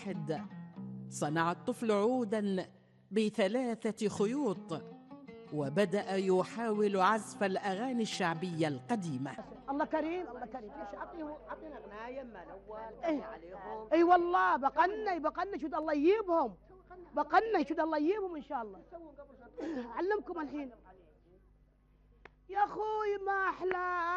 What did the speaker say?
واحد صنع الطفل عودا ب3 خيوط، وبدأ يحاول عزف الأغاني الشعبية القديمة. الله كريم الله كريم. ليش عطينا غناية ما الأول إيه. عليهم. اي والله بقني شد الله يجيبهم، بقني شد الله يجيبهم ان شاء الله. علمكم الحين يا اخوي ما احلى